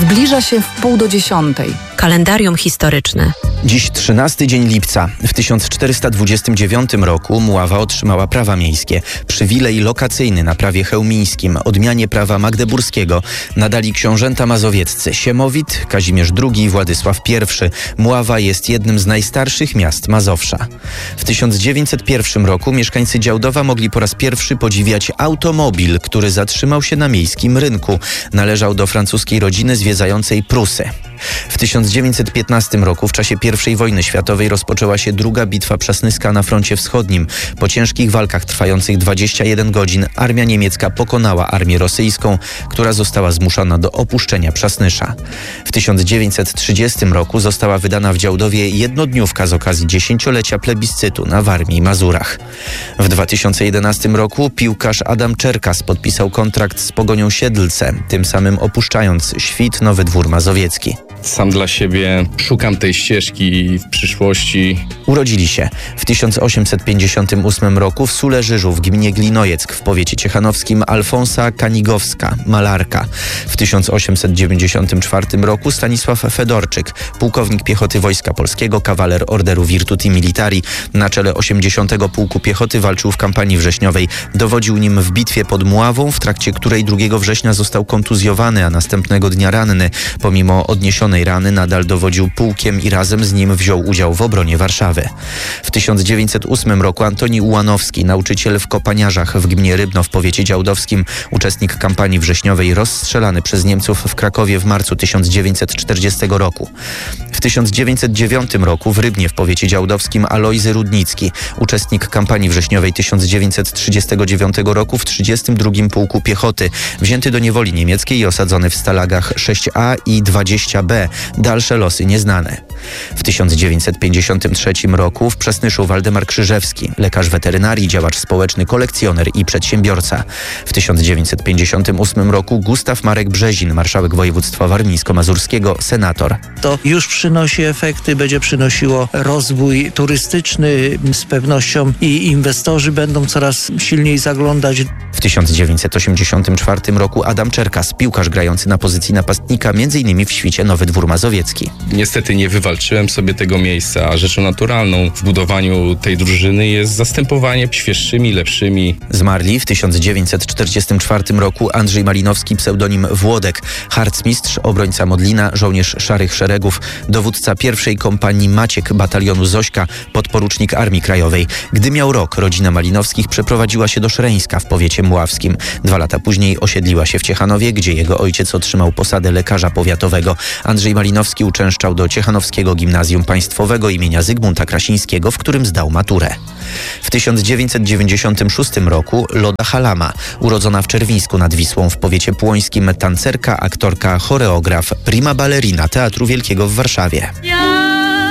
Zbliża się 9:30. Kalendarium historyczne. Dziś 13 dzień lipca. W 1429 roku Mława otrzymała prawa miejskie. Przywilej lokacyjny na prawie chełmińskim, odmianie prawa magdeburskiego nadali książęta mazowieccy Siemowit, Kazimierz II i Władysław I. Mława jest jednym z najstarszych miast Mazowsza. W 1901 roku mieszkańcy Działdowa mogli po raz pierwszy podziwiać automobil, który zatrzymał się na miejskim rynku. Należał do francuskiej rodziny zwiedzającej Prusy. W 1915 roku, w czasie I wojny światowej, rozpoczęła się druga bitwa Przasnyska na froncie wschodnim. Po ciężkich walkach trwających 21 godzin armia niemiecka pokonała armię rosyjską, która została zmuszona do opuszczenia Przasnysza. W 1930 roku została wydana w Działdowie jednodniówka z okazji 10-lecia plebiscytu na Warmii i Mazurach. W 2011 roku piłkarz Adam Czerkas podpisał kontrakt z Pogonią Siedlce, tym samym opuszczając Świt, Nowy Dwór Mazowiecki. Sam dla siebie szukam tej ścieżki w przyszłości. Urodzili się w 1858 roku w Suleżyżu w gminie Glinojeck w powiecie ciechanowskim Alfonsa Kanigowska, malarka. W 1894 roku Stanisław Fedorczyk, pułkownik piechoty Wojska Polskiego, kawaler Orderu Virtuti Militari. Na czele 80. Pułku Piechoty walczył w kampanii wrześniowej. Dowodził nim w bitwie pod Mławą, w trakcie której 2 września został kontuzjowany, a następnego dnia ranny. Pomimo odniesionej rany nadal dowodził pułkiem i razem z nim wziął udział w obronie Warszawy. W 1908 roku Antoni Ułanowski, nauczyciel w Kopaniarzach w gminie Rybno w powiecie działdowskim, uczestnik kampanii wrześniowej, rozstrzelany przez Niemców w Krakowie w marcu 1940 roku. W 1909 roku w Rybnie w powiecie działdowskim Alojzy Rudnicki, uczestnik kampanii wrześniowej 1939 roku w 32. Pułku Piechoty, wzięty do niewoli niemieckiej i osadzony w Stalagach 6A i 20B. Dalsze losy nieznane. W 1953 roku w Przasnyszu Waldemar Krzyżewski, lekarz weterynarii, działacz społeczny, kolekcjoner i przedsiębiorca. W 1958 roku Gustaw Marek Brzezin, marszałek województwa warmińsko-mazurskiego, senator. To już przynosi efekty, będzie przynosiło rozwój turystyczny z pewnością i inwestorzy będą coraz silniej zaglądać. W 1984 roku Adam Czerkas, piłkarz grający na pozycji napastnika, m.in. w Świcie Nowy Dwór Mazowiecki. Niestety nie wywalczyłem sobie tego miejsca, a rzeczą naturalną w budowaniu tej drużyny jest zastępowanie świeższymi, lepszymi. Zmarli w 1944 roku Andrzej Malinowski, pseudonim Włodek, harcmistrz, obrońca Modlina, żołnierz Szarych Szeregów, dowódca pierwszej kompanii Maciek batalionu Zośka, podporucznik Armii Krajowej. Gdy miał rok, rodzina Malinowskich przeprowadziła się do Szreńska w powiecie mławskim. 2 lata później osiedliła się w Ciechanowie, gdzie jego ojciec otrzymał posadę lekarza powiatowego. Andrzej Malinowski uczęszczał do Ciechanowskiego Gimnazjum Państwowego imienia Zygmunta Krasińskiego, w którym zdał maturę. W 1996 roku Loda Halama, urodzona w Czerwińsku nad Wisłą w powiecie płońskim, tancerka, aktorka, choreograf, prima ballerina Teatru Wielkiego w Warszawie.